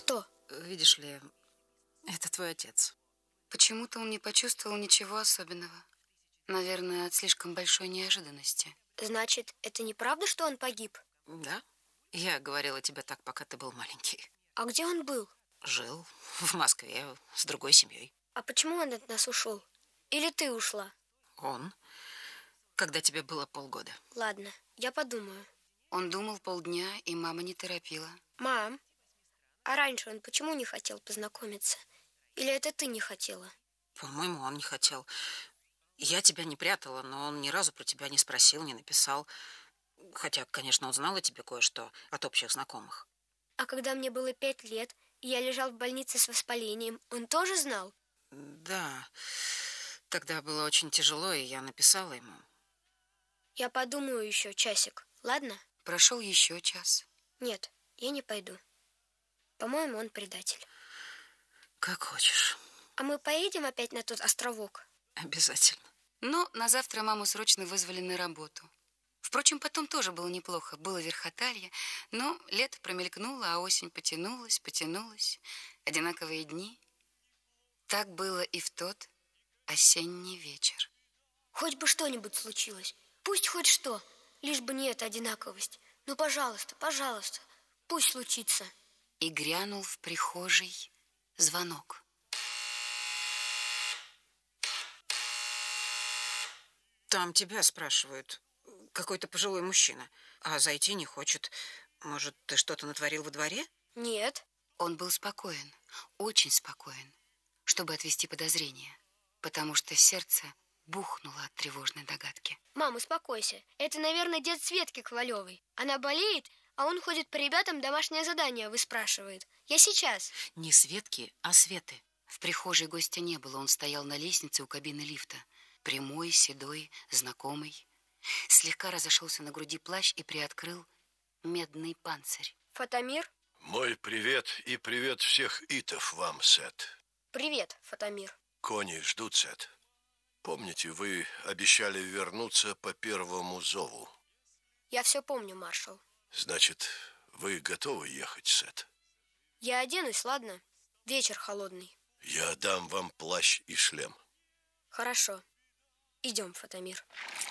Кто? Видишь ли, это твой отец. Почему-то он не почувствовал ничего особенного. Наверное, от слишком большой неожиданности. Значит, это неправда, что он погиб? Да? Я говорила тебе так, пока ты был маленький. А где он был? Жил в Москве с другой семьей. А почему он от нас ушел? Или ты ушла? Он? Когда тебе было полгода. Ладно, я подумаю. Он думал полдня, и мама не торопила. Мам, а раньше он почему не хотел познакомиться? Или это ты не хотела? По-моему, он не хотел. Я тебя не прятала, но он ни разу про тебя не спросил, не написал. Хотя, конечно, он знал о тебе кое-что от общих знакомых. А когда мне было 5 лет, и я лежал в больнице с воспалением, он тоже знал? Да, тогда было очень тяжело, и я написала ему. Я подумаю еще часик, ладно? Прошел еще час. Нет, я не пойду. По-моему, он предатель. Как хочешь. А мы поедем опять на тот островок? Обязательно. Но на завтра маму срочно вызвали на работу. Впрочем, потом тоже было неплохо. Было верхоталье, но лето промелькнуло, а осень потянулась, потянулась. Одинаковые дни. Так было и в тот осенний вечер. Хоть бы что-нибудь случилось. Пусть хоть что, лишь бы не эта одинаковость. Ну, пожалуйста, пожалуйста, пусть случится. И грянул в прихожей звонок. Там тебя спрашивают. Какой-то пожилой мужчина. А зайти не хочет. Может, ты что-то натворил во дворе? Нет. Он был спокоен, очень спокоен, чтобы отвести подозрения, потому что сердце бухнуло от тревожной догадки. Мам, успокойся. Это, наверное, дед Светки Ковалевой. Она болеет, а он ходит по ребятам домашнее задание выспрашивает. Я сейчас. Не Светки, а Светы. В прихожей гостя не было, он стоял на лестнице у кабины лифта. Прямой, седой, знакомый. Слегка разошелся на груди плащ и приоткрыл медный панцирь. Фотомир? Мой привет и привет всех итов вам, Сет. Привет, Фотомир. Кони ждут, Сет. Помните, вы обещали вернуться по первому зову? Я все помню, маршал. Значит, вы готовы ехать, Сет? Я оденусь, ладно? Вечер холодный. Я дам вам плащ и шлем. Хорошо. Идем, Фотомир.